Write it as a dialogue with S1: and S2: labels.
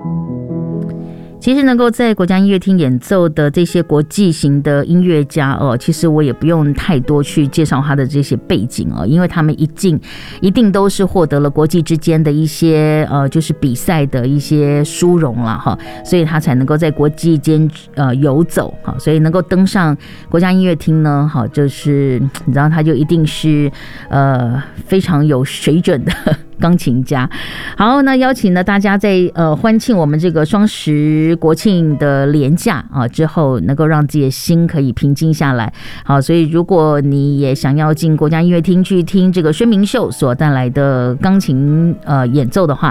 S1: 其实能够在国家音乐厅演奏的这些国际型的音乐家其实我也不用太多去介绍他的这些背景因为他们一定都是获得了国际之间的一些就是比赛的一些殊荣啦哈，所以他才能够在国际间游走哈，所以能够登上国家音乐厅呢，好，就是你知道他就一定是非常有水准的钢琴家。好，那邀请呢大家在欢庆我们这个双十国庆的连假之后，能够让自己的心可以平静下来。好，所以如果你也想要进国家音乐厅去听这个孙明秀所带来的钢琴演奏的话，